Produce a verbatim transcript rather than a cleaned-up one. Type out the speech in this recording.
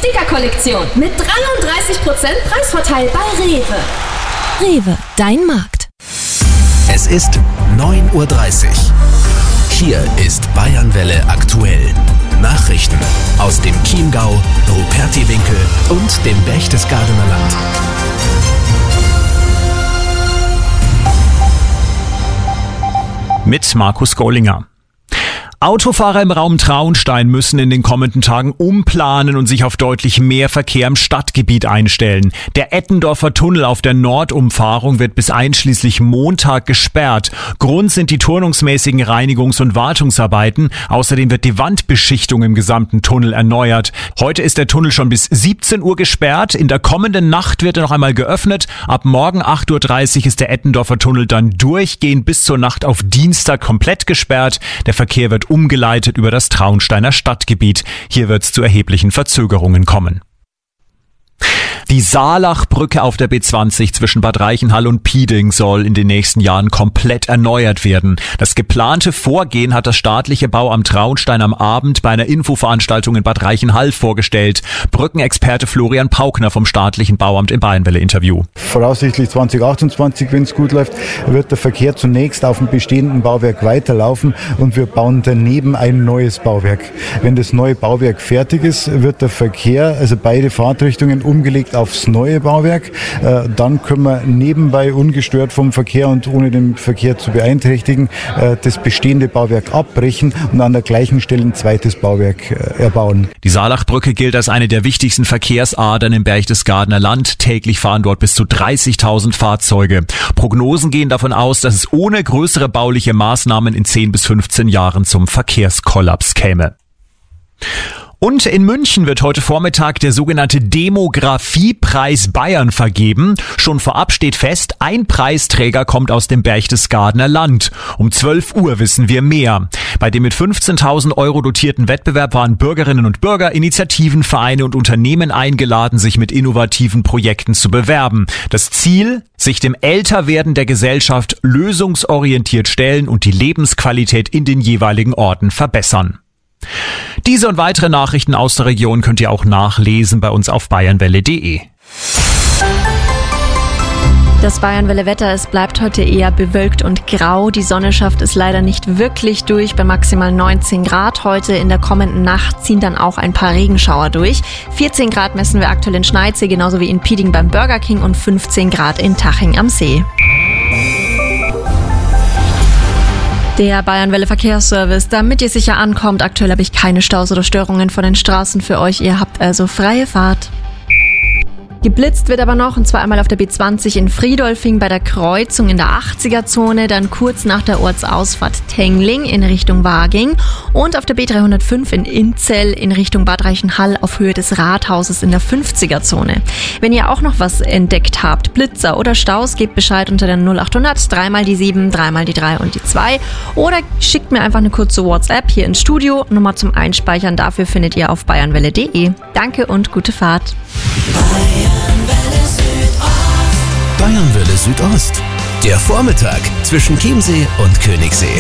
Sticker-Kollektion mit dreiunddreißig Prozent Preisvorteil bei Rewe. Rewe, dein Markt. Es ist neun Uhr dreißig. Hier ist Bayernwelle aktuell. Nachrichten aus dem Chiemgau, Rupertiwinkel und dem Berchtesgadener Land. Mit Markus Gollinger. Autofahrer im Raum Traunstein müssen in den kommenden Tagen umplanen und sich auf deutlich mehr Verkehr im Stadtgebiet einstellen. Der Ettendorfer Tunnel auf der Nordumfahrung wird bis einschließlich Montag gesperrt. Grund sind die turnungsmäßigen Reinigungs- und Wartungsarbeiten. Außerdem wird die Wandbeschichtung im gesamten Tunnel erneuert. Heute ist der Tunnel schon bis siebzehn Uhr gesperrt. In der kommenden Nacht wird er noch einmal geöffnet. Ab morgen acht Uhr dreißig ist der Ettendorfer Tunnel dann durchgehend bis zur Nacht auf Dienstag komplett gesperrt. Der Verkehr wird umgeleitet über das Traunsteiner Stadtgebiet. Hier wird es zu erheblichen Verzögerungen kommen. Die Saalachbrücke auf der B zwanzig zwischen Bad Reichenhall und Pieding soll in den nächsten Jahren komplett erneuert werden. Das geplante Vorgehen hat das staatliche Bauamt Traunstein am Abend bei einer Infoveranstaltung in Bad Reichenhall vorgestellt. Brückenexperte Florian Paukner vom staatlichen Bauamt im Bayernwelle-Interview. Voraussichtlich zwanzig achtundzwanzig, wenn es gut läuft, wird der Verkehr zunächst auf dem bestehenden Bauwerk weiterlaufen und wir bauen daneben ein neues Bauwerk. Wenn das neue Bauwerk fertig ist, wird der Verkehr, also beide Fahrtrichtungen, umgelegt aufs neue Bauwerk. Äh, dann können wir nebenbei ungestört vom Verkehr und ohne den Verkehr zu beeinträchtigen, äh, das bestehende Bauwerk abbrechen und an der gleichen Stelle ein zweites Bauwerk äh, erbauen. Die Saalachbrücke gilt als eine der wichtigsten Verkehrsadern im Berchtesgadener Land. Täglich fahren dort bis zu dreißigtausend Fahrzeuge. Prognosen gehen davon aus, dass es ohne größere bauliche Maßnahmen in zehn bis fünfzehn Jahren zum Verkehrskollaps käme. Und in München wird heute Vormittag der sogenannte Demografiepreis Bayern vergeben. Schon vorab steht fest, ein Preisträger kommt aus dem Berchtesgadener Land. Um zwölf Uhr wissen wir mehr. Bei dem mit fünfzehntausend Euro dotierten Wettbewerb waren Bürgerinnen und Bürger, Initiativen, Vereine und Unternehmen eingeladen, sich mit innovativen Projekten zu bewerben. Das Ziel, sich dem Älterwerden der Gesellschaft lösungsorientiert stellen und die Lebensqualität in den jeweiligen Orten verbessern. Diese und weitere Nachrichten aus der Region könnt ihr auch nachlesen bei uns auf bayernwelle punkt de. Das Bayernwelle-Wetter, es bleibt heute eher bewölkt und grau. Die Sonne schafft es leider nicht wirklich durch bei maximal neunzehn Grad. Heute in der kommenden Nacht ziehen dann auch ein paar Regenschauer durch. vierzehn Grad messen wir aktuell in Schneidsee, genauso wie in Pieding beim Burger King und fünfzehn Grad in Taching am See. Der Bayernwelle Verkehrsservice, damit ihr sicher ankommt. Aktuell habe ich keine Staus oder Störungen von den Straßen für euch. Ihr habt also freie Fahrt. Geblitzt wird aber noch, und zwar einmal auf der B zwanzig in Friedolfing bei der Kreuzung in der achtziger-Zone, dann kurz nach der Ortsausfahrt Tengling in Richtung Waging und auf der B dreihundertfünf in Inzell in Richtung Bad Reichenhall auf Höhe des Rathauses in der fünfziger-Zone. Wenn ihr auch noch was entdeckt habt, Blitzer oder Staus, gebt Bescheid unter der null achthundert, dreimal die sieben, dreimal die drei und die zwei oder schickt mir einfach eine kurze WhatsApp hier ins Studio. Nummer zum Einspeichern dafür findet ihr auf bayernwelle punkt de. Danke und gute Fahrt. Bayernwelle Südost. Der Vormittag zwischen Chiemsee und Königssee.